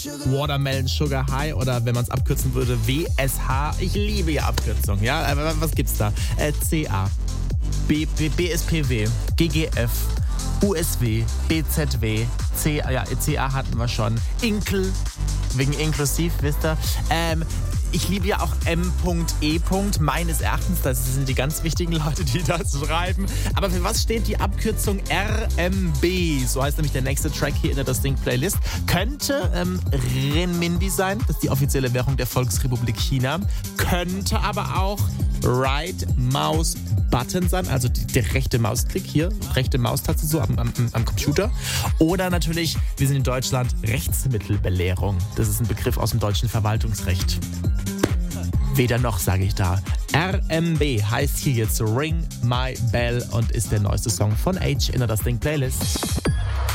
Watermelon Sugar High oder wenn man es abkürzen würde, WSH. Ich liebe ja Abkürzungen, ja. Aber was gibt's da? CA, BSPW, GGF, USW, BZW, CA hatten wir schon. Inkel, wegen inklusiv, wisst ihr. Ich liebe ja auch M.E. meines Erachtens. Das sind die ganz wichtigen Leute, die das schreiben. Aber für was steht die Abkürzung RMB? So heißt nämlich der nächste Track hier in der Das Ding Playlist. Könnte Renminbi sein, das ist die offizielle Währung der Volksrepublik China. Könnte aber auch Right Mouse Button sein, also der rechte Mausklick hier, rechte Maustaste so am Computer. Oder natürlich, wir sind in Deutschland, Rechtsmittelbelehrung. Das ist ein Begriff aus dem deutschen Verwaltungsrecht. Weder noch, sage ich da. RMB heißt hier jetzt Ring My Bell und ist der neueste Song von H in der Das Ding Playlist.